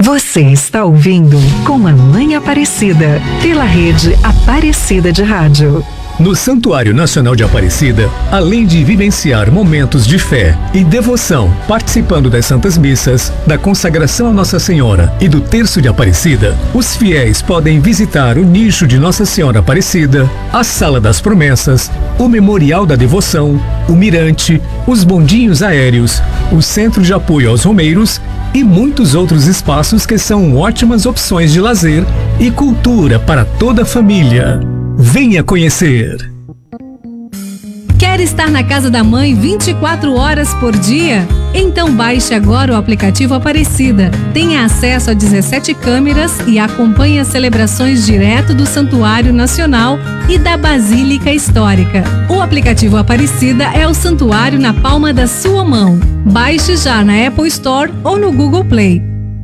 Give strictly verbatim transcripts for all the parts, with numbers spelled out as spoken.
Você está ouvindo Com a Mãe Aparecida, pela rede Aparecida de Rádio. No Santuário Nacional de Aparecida, além de vivenciar momentos de fé e devoção, participando das Santas Missas, da consagração a Nossa Senhora e do Terço de Aparecida, os fiéis podem visitar o nicho de Nossa Senhora Aparecida, a Sala das Promessas, o Memorial da Devoção, o Mirante, os bondinhos aéreos, o Centro de Apoio aos Romeiros e muitos outros espaços que são ótimas opções de lazer e cultura para toda a família. Venha conhecer! Quer estar na casa da mãe vinte e quatro horas por dia? Então baixe agora o aplicativo Aparecida. Tenha acesso a dezessete câmeras e acompanhe as celebrações direto do Santuário Nacional e da Basílica Histórica. O aplicativo Aparecida é o santuário na palma da sua mão. Baixe já na Apple Store ou no Google Play.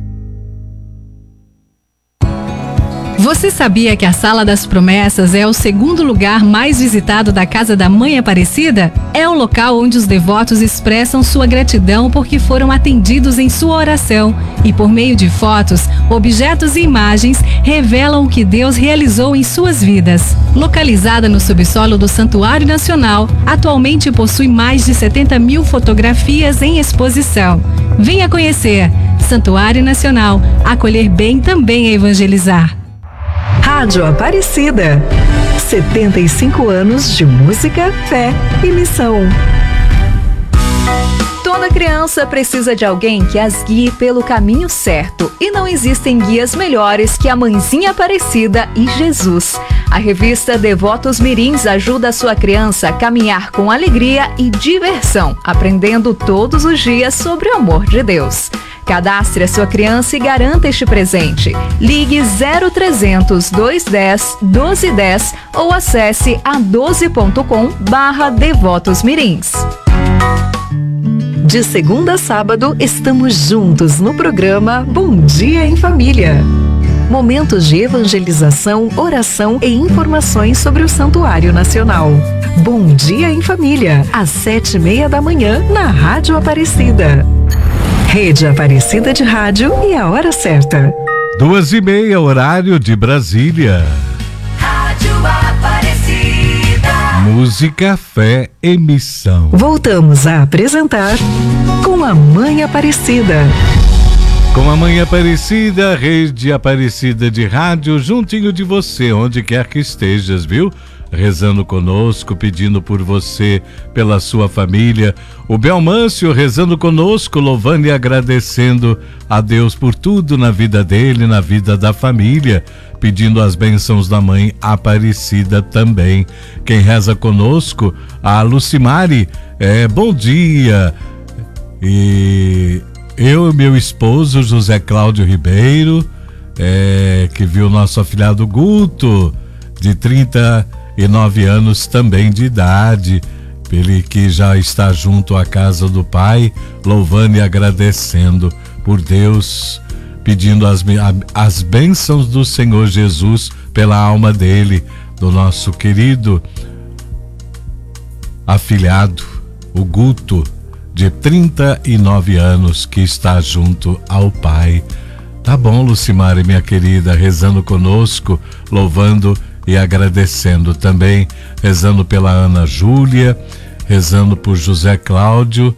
Você sabia que a Sala das Promessas é o segundo lugar mais visitado da Casa da Mãe Aparecida? É o local onde os devotos expressam sua gratidão porque foram atendidos em sua oração e, por meio de fotos, objetos e imagens, revelam o que Deus realizou em suas vidas. Localizada no subsolo do Santuário Nacional, atualmente possui mais de setenta mil fotografias em exposição. Venha conhecer! Santuário Nacional, acolher bem também é evangelizar. Rádio Aparecida. setenta e cinco anos de música, fé e missão. Toda criança precisa de alguém que as guie pelo caminho certo. E não existem guias melhores que a Mãezinha Aparecida e Jesus. A revista Devotos Mirins ajuda a sua criança a caminhar com alegria e diversão, aprendendo todos os dias sobre o amor de Deus. Cadastre a sua criança e garanta este presente. Ligue zero trezentos, duzentos e dez, doze dez ou acesse a doze ponto com barra Devotos Mirins. De segunda a sábado, estamos juntos no programa Bom Dia em Família. Momentos de evangelização, oração e informações sobre o Santuário Nacional. Bom Dia em Família, às sete e meia da manhã, na Rádio Aparecida. Rede Aparecida de Rádio e a hora certa. Duas e meia, horário de Brasília. Rádio Aparecida. Música, fé e missão. Voltamos a apresentar Com a Mãe Aparecida. Com a Mãe Aparecida, Rede Aparecida de Rádio, juntinho de você, onde quer que estejas, viu? Rezando conosco, pedindo por você, pela sua família. O Belmâncio rezando conosco, louvando e agradecendo a Deus por tudo na vida dele, na vida da família, pedindo as bênçãos da Mãe Aparecida também. Quem reza conosco, a Lucimari, é, bom dia. E eu e meu esposo, José Cláudio Ribeiro, é, que viu nosso afilhado Guto, de trinta e nove anos também de idade, ele que já está junto à casa do Pai, louvando e agradecendo por Deus, pedindo as, as bênçãos do Senhor Jesus pela alma dele, do nosso querido afilhado, o Guto, de trinta e nove anos, que está junto ao Pai. Tá bom, Lucimari, minha querida, rezando conosco, louvando e agradecendo também, rezando pela Ana Júlia, rezando por José Cláudio,